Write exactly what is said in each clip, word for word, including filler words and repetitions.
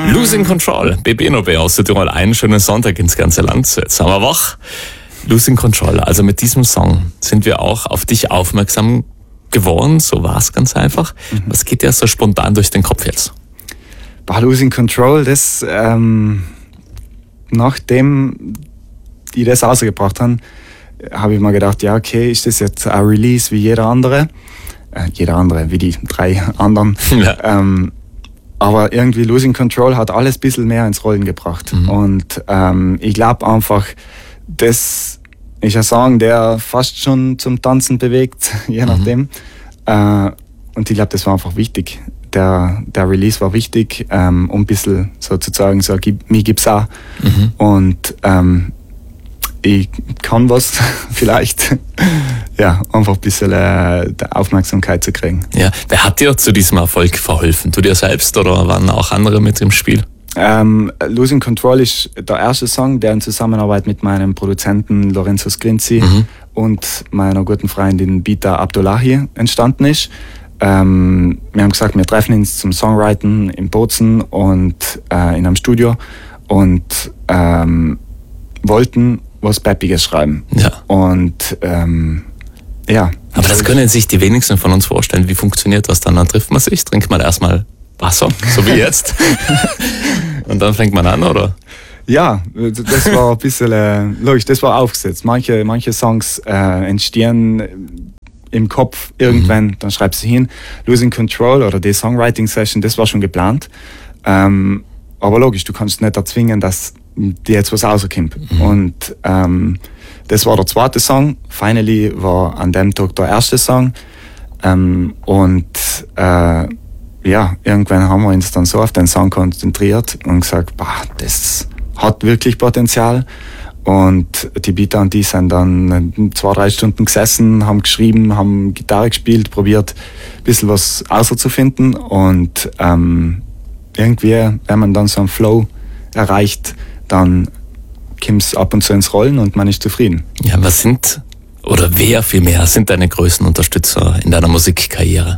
Losing Control, Bebeno B aus Südtirol, einen schönen Sonntag ins ganze Land. So, jetzt sind wir wach. Losing Control, also mit diesem Song sind wir auch auf dich aufmerksam geworden, so war es ganz einfach. Mhm. Was geht dir so spontan durch den Kopf jetzt? Bei Losing Control, das, ähm, nachdem die das rausgebracht haben, habe ich mir gedacht, ja okay, ist das jetzt ein Release wie jeder andere? Äh, jeder andere, wie die drei anderen. Ja. Ähm, aber irgendwie Losing Control hat alles ein bisschen mehr ins Rollen gebracht. Mhm. Und ähm, ich glaube einfach, das ist ein Song, der fast schon zum Tanzen bewegt, je nachdem. Mhm. Äh, und ich glaube, das war einfach wichtig. Der, der Release war wichtig, ähm, um ein bisschen sozusagen so, mir gibt's auch. Mhm. Und ähm, ich kann was vielleicht, ja, einfach ein bisschen äh, Aufmerksamkeit zu kriegen. Ja, wer hat dir zu diesem Erfolg verholfen? Du dir selbst oder waren auch andere mit im Spiel? Ähm, Losing Control ist der erste Song, der in Zusammenarbeit mit meinem Produzenten Lorenzo Scrinzi mhm. und meiner guten Freundin Bita Abdullahi entstanden ist. Ähm, wir haben gesagt, wir treffen uns zum Songwriting in Bozen und äh, in einem Studio und ähm, wollten was Peppiges schreiben. Ja. Und ähm, ja. Aber das können sich die wenigsten von uns vorstellen. Wie funktioniert das dann? Dann trifft man sich, trinkt man erstmal Wasser, so wie jetzt. Und dann fängt man an, oder? Ja, das war ein bisschen, äh, logisch, das war aufgesetzt. Manche, manche Songs äh, entstehen im Kopf irgendwann, mhm. dann schreibst du hin. Losing Control oder die Songwriting-Session, das war schon geplant. Ähm, aber logisch, du kannst nicht erzwingen, dass dir jetzt was rauskommt. Mhm. Und ähm, das war der zweite Song. Finally war an dem Tag der erste Song. Ähm, und äh, ja, irgendwann haben wir uns dann so auf den Song konzentriert und gesagt, bah, das hat wirklich Potenzial. Und die Bita und die sind dann zwei, drei Stunden gesessen, haben geschrieben, haben Gitarre gespielt, probiert ein bisschen was auszufinden. Und ähm, irgendwie, wenn man dann so einen Flow erreicht, dann kommt es ab und zu ins Rollen und man ist zufrieden. Ja, was sind, oder wer vielmehr, sind deine größten Unterstützer in deiner Musikkarriere?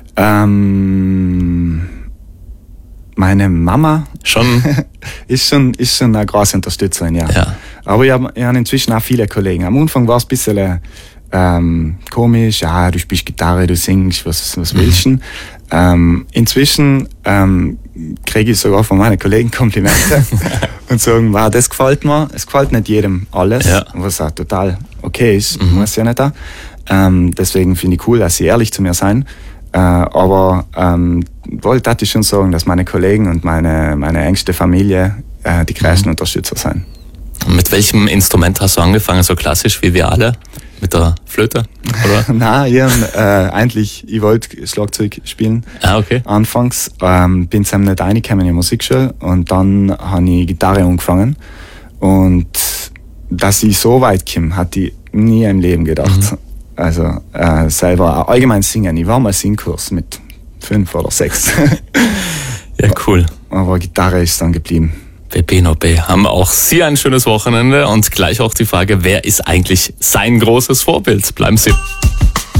Ähm, meine Mama schon ist schon ist schon eine große Unterstützerin, ja. ja. Aber ich habe hab inzwischen auch viele Kollegen. Am Anfang war es ein bisschen ähm, komisch, ja, du spielst Gitarre, du singst, was, was willst du? Mhm. Ähm, inzwischen ähm, kriege ich sogar von meinen Kollegen Komplimente und sagen, wow, das gefällt mir. Es gefällt nicht jedem alles, ja. was auch total okay ist, mhm. muss ja nicht da. Ähm, deswegen finde ich cool, dass sie ehrlich zu mir sein. Äh, aber ähm, wollte ich schon sagen, dass meine Kollegen und meine, meine engste Familie äh, die größten mhm. Unterstützer sind. Und mit welchem Instrument hast du angefangen, so klassisch wie wir alle? Mit der Flöte, oder? Nein, ich, äh, eigentlich, ich wollte Schlagzeug spielen. Ah, okay. Anfangs ähm, bin ich nicht reingekommen in die Musikschule und dann habe ich Gitarre angefangen. Und dass ich so weit komme, hatte ich nie im Leben gedacht. Mhm. Also äh, selber allgemein singen. Ich war mal Singkurs mit fünf oder sechs. Ja, cool. Aber Gitarre ist dann geblieben. Bebeno B. Haben auch Sie ein schönes Wochenende und gleich auch die Frage, wer ist eigentlich sein großes Vorbild? Bleiben Sie.